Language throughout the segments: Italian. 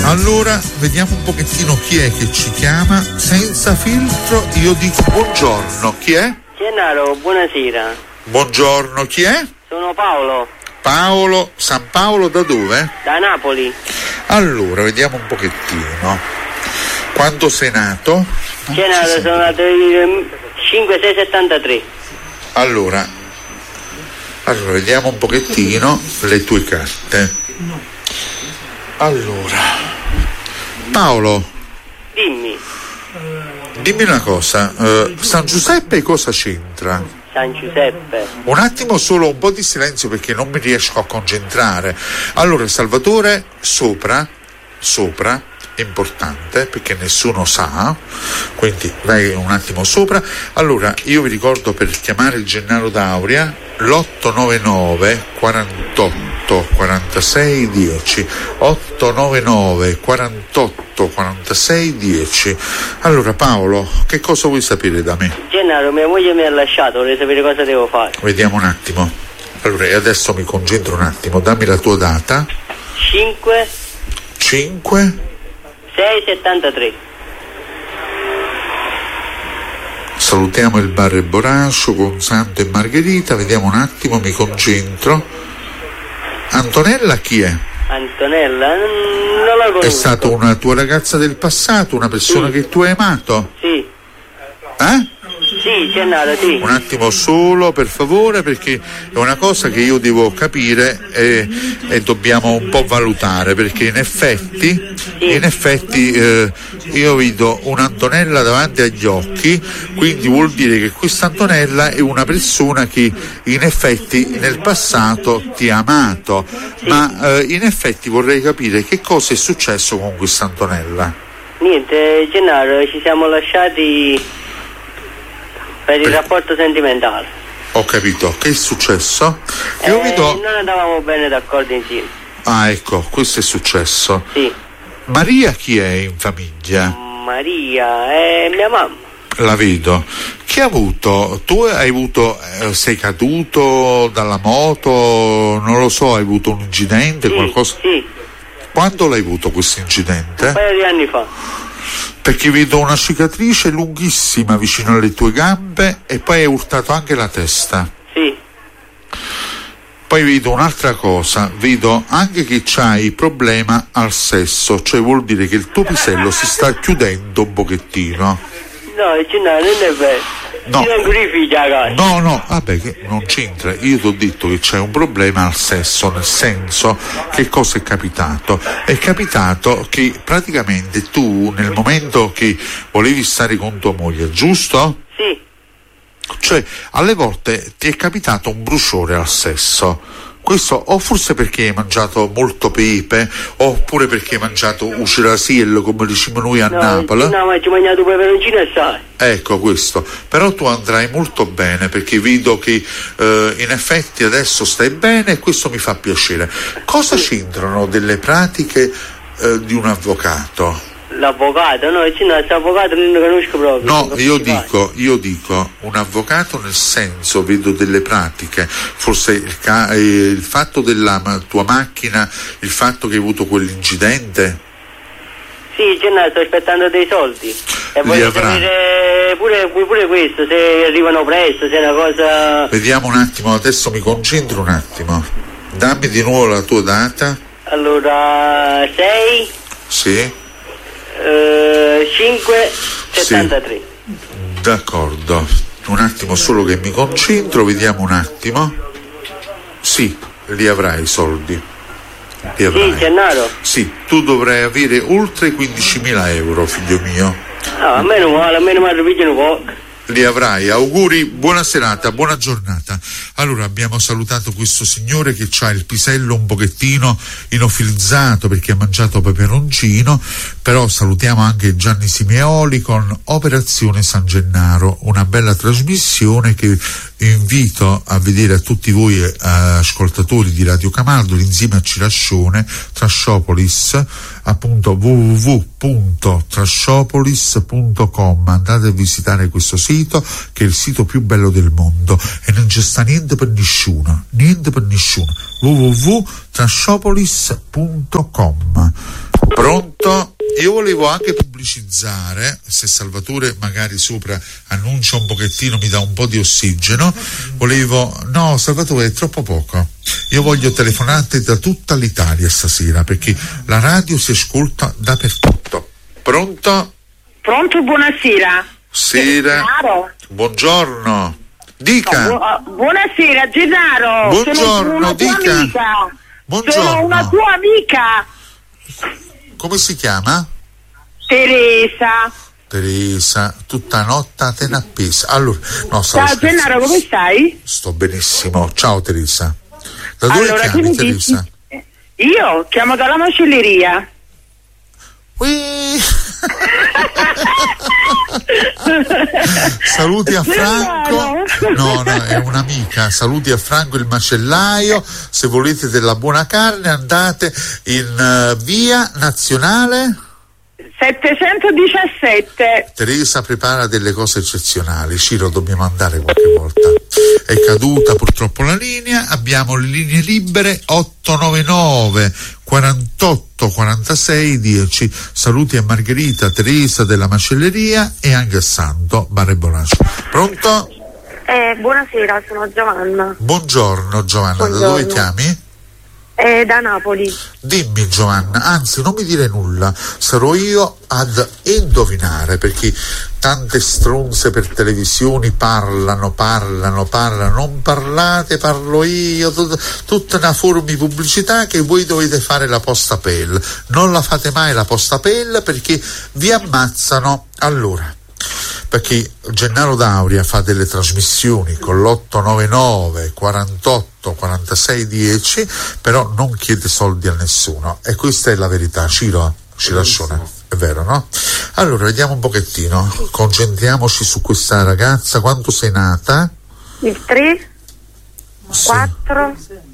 Allora, vediamo un pochettino chi è che ci chiama. Senza filtro, io dico buongiorno. Chi è? Gennaro, buonasera. Buongiorno, chi è? Sono Paolo. Paolo, San Paolo da dove? Da Napoli. Allora, vediamo un pochettino. Quando sei nato? Gennaro, sono nato il 5-6-73. Allora, vediamo un pochettino le tue carte. Allora, Paolo, dimmi una cosa, San Giuseppe cosa c'entra? San Giuseppe. Un attimo solo, un po' di silenzio perché non mi riesco a concentrare. Allora, Salvatore sopra, importante perché nessuno sa, quindi vai un attimo sopra. Allora, io vi ricordo per chiamare il Gennaro D'Auria l'899 48 46 10 899 48 46 10. Allora Paolo, che cosa vuoi sapere da me? Gennaro, mia moglie mi ha lasciato, vorrei sapere cosa devo fare. Vediamo un attimo. Allora, e adesso mi concentro un attimo, dammi la tua data. 5 6-73. Salutiamo il bar e Borascio con Santo e Margherita, vediamo un attimo, mi concentro. Antonella chi è? Antonella? Non la conosco. È stata una tua ragazza del passato, una persona che tu hai amato? Sì. Sì, Gennaro, sì. Un attimo solo, per favore, perché è una cosa che io devo capire e dobbiamo un po' valutare, perché in effetti io vedo un'Antonella davanti agli occhi, quindi vuol dire che questa Antonella è una persona che in effetti nel passato ti ha amato, ma in effetti vorrei capire che cosa è successo con questa Antonella. Niente, Gennaro, ci siamo lasciati per il rapporto sentimentale. Ho capito, che è successo? Io non andavamo bene d'accordo insieme. Ah, ecco, questo è successo. Sì. Maria chi è in famiglia? Maria è mia mamma. La vedo. Chi ha avuto? Tu hai avuto, sei caduto dalla moto, non lo so, hai avuto un incidente, sì, qualcosa? Sì. Quando l'hai avuto questo incidente? Un paio di anni fa. Perché vedo una cicatrice lunghissima vicino alle tue gambe e poi hai urtato anche la testa. Sì. Poi vedo un'altra cosa, vedo anche che c'hai problema al sesso, cioè vuol dire che il tuo pisello si sta chiudendo un pochettino. No, non è vero. No, no, vabbè, che non c'entra. Io ti ho detto che c'è un problema al sesso, nel senso, che cosa è capitato? È capitato che praticamente tu, nel momento che volevi stare con tua moglie, giusto? Sì. Cioè, alle volte ti è capitato un bruciore al sesso. Questo o forse perché hai mangiato molto pepe, oppure perché hai mangiato ucirasiello, come diciamo noi a Napoli. No, ma ci ho mangiato peperoncino e sale. Ecco questo. Però tu andrai molto bene, perché vedo che in effetti adesso stai bene e questo mi fa piacere. Cosa c'entrano delle pratiche di un avvocato? L'avvocato? No, questo avvocato non lo conosco proprio. No, io dico un avvocato, nel senso, vedo delle pratiche, forse il fatto della tua macchina, il fatto che hai avuto quell'incidente. Sì, Gennaro, sto aspettando dei soldi e voglio sapere pure questo, se arrivano presto, se è una cosa. Vediamo un attimo, adesso mi concentro un attimo. Dammi di nuovo la tua data. Allora, 6 Sì 5-73. Sì. D'accordo, un attimo solo che mi concentro, vediamo un attimo. Sì, li avrai i soldi. Li avrai. Sì, Gennaro? Sì, tu dovrai avere oltre 15.000 euro, figlio mio. No, a me non vale, a me non mi arrabbiano un po'. Li avrai, auguri, buona serata, buona giornata. Allora abbiamo salutato questo signore che ha il pisello un pochettino inofilizzato perché ha mangiato peperoncino, però salutiamo anche Gianni Simeoli con Operazione San Gennaro, una bella trasmissione che invito a vedere a tutti voi ascoltatori di Radio Camardo, l'insieme a Cirascione, Trasciopolis, appunto www.trasciopolis.com. andate a visitare questo sito che è il sito più bello del mondo e non c'è sta niente per nessuno www.trasciopolis.com. Pronto? io volevo anche pubblicizzare, se Salvatore magari sopra annuncia un pochettino, mi dà un po' di ossigeno, no, Salvatore è troppo poco, io voglio telefonate da tutta l'Italia stasera, perché la radio si ascolta dappertutto. Pronto? Pronto, buonasera. Sera. Buongiorno. Dica. Buonasera Gennaro. Buongiorno, sono una dica. Tua amica. Buongiorno. Sono una tua amica. Come si chiama? Teresa, tutta notte te ne appesa. Allora, no, ciao Gennaro, come stai? Sto benissimo. Ciao Teresa. Da dove chiami, Teresa? Io chiamo dalla macelleria. Saluti a Franco. No, è un'amica. Saluti a Franco il macellaio. Se volete della buona carne andate in via Nazionale 717. Teresa prepara delle cose eccezionali. Ciro, dobbiamo andare qualche volta. È caduta purtroppo la linea. Abbiamo le linee libere 899 48 46 10. Saluti a Margherita, Teresa della macelleria e anche a Santo Barre Bonaccio. Pronto? Buonasera, sono Giovanna. Buongiorno Giovanna. Buongiorno. Da dove chiami? Da Napoli. Dimmi Giovanna, anzi non mi dire nulla, sarò io ad indovinare, perché tante stronze per televisioni parlano, non parlate, parlo io, tutta una forma di pubblicità che voi dovete fare la postapel, non la fate mai la postapel perché vi ammazzano. Allora, perché Gennaro D'Auria fa delle trasmissioni con l'899 48 46 10, però non chiede soldi a nessuno, e questa è la verità. Ciro Cirascione, è vero, no? Allora vediamo un pochettino, concentriamoci su questa ragazza. Quando sei nata? Il 3 4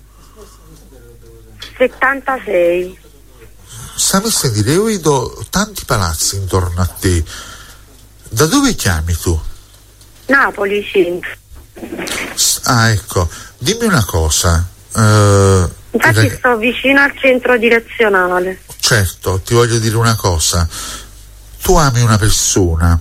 76. Stammi a dire, io vedo tanti palazzi intorno a te. Da dove chiami tu? Napoli, centro. Ah, ecco, dimmi una cosa. Infatti sto vicino al centro direzionale. Certo, ti voglio dire una cosa. Tu ami una persona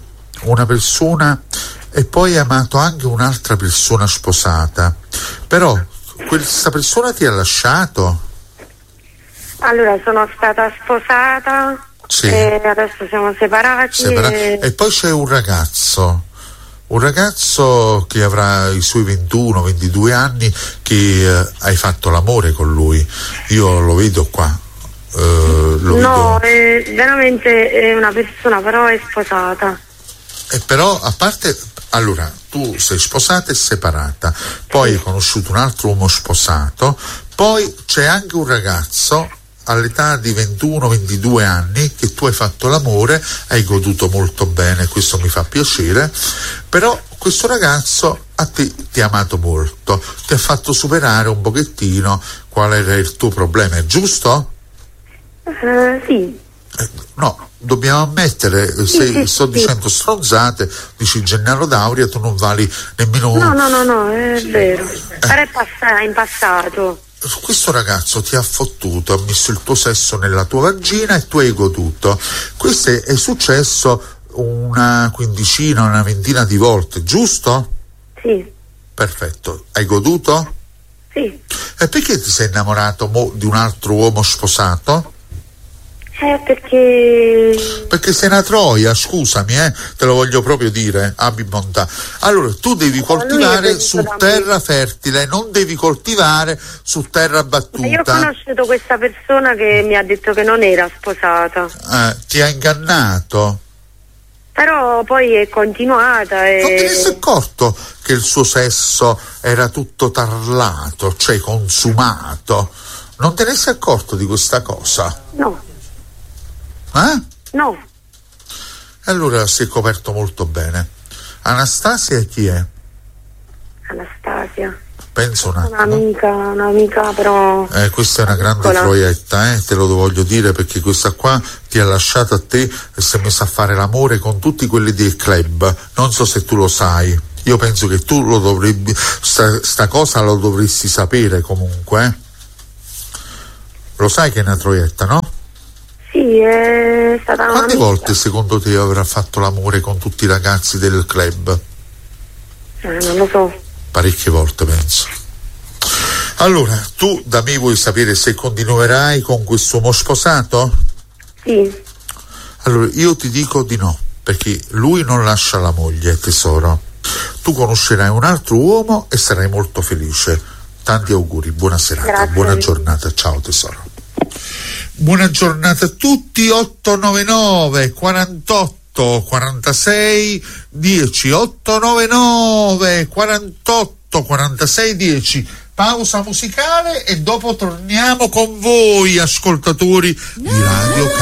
e poi hai amato anche un'altra persona sposata, però questa persona ti ha lasciato? Allora, sono stata sposata. Sì. E adesso siamo separati. E poi c'è un ragazzo che avrà i suoi 21-22 anni, che hai fatto l'amore con lui. Io lo vedo qua. No, è veramente una persona, però è sposata. Però a parte, allora, tu sei sposata e separata, poi hai conosciuto un altro uomo sposato, poi c'è anche un ragazzo all'età di 21-22 anni che tu hai fatto l'amore, hai goduto molto bene, questo mi fa piacere, però questo ragazzo a te ti ha amato molto, ti ha fatto superare un pochettino qual era il tuo problema, è giusto? Sì. No, dobbiamo ammettere, se sto dicendo stronzate, dici Gennaro D'Auria, tu non vali nemmeno... No, è vero, però è in passato. Questo ragazzo ti ha fottuto, ha messo il tuo sesso nella tua vagina e tu hai goduto. Questo è successo una quindicina, una ventina di volte, giusto? Sì. Perfetto. Hai goduto? Sì. E perché ti sei innamorato di un altro uomo sposato? Perché sei una troia, scusami, te lo voglio proprio dire, abbi bontà. Allora, tu devi coltivare su terra fertile, non devi coltivare su terra battuta. Io ho conosciuto questa persona che mi ha detto che non era sposata. Ti ha ingannato? Però poi è continuata e... Non te ne sei accorto che il suo sesso era tutto tarlato, cioè consumato? Non te ne sei accorto di questa cosa? No. No. Allora si è coperto molto bene. Anastasia chi è? Anastasia. Penso un attimo. Un'amica però... questa è una grande troietta, te lo voglio dire, perché questa qua ti ha lasciato a te e si è messa a fare l'amore con tutti quelli del club. Non so se tu lo sai. Io penso che tu lo dovrebbe, sta cosa lo dovresti sapere comunque. Lo sai che è una troietta, no? Sì, è stata una... Quante volte secondo te avrà fatto l'amore con tutti i ragazzi del club? Non lo so. Parecchie volte, penso. Allora, tu da me vuoi sapere se continuerai con questo uomo sposato? Sì. Allora, io ti dico di no, perché lui non lascia la moglie, tesoro. Tu conoscerai un altro uomo e sarai molto felice. Tanti auguri, buona serata. Grazie. Buona giornata, ciao tesoro. Buona giornata a tutti. 899 48 46 10 899 48 46 10. Pausa musicale e dopo torniamo con voi, ascoltatori di Radio